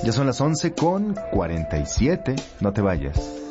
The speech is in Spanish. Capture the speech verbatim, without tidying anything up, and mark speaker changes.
Speaker 1: Ya son las once con cuarenta y siete. No te vayas.